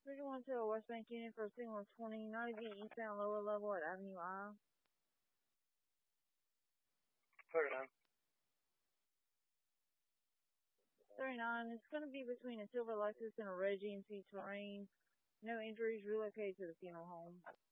31 West Bank Union for signal 20, 90 eastbound lower level at Avenue I. 39. 39, it's going to be between a silver Lexus and a red GMC Terrain. No injuries, relocated to the funeral home.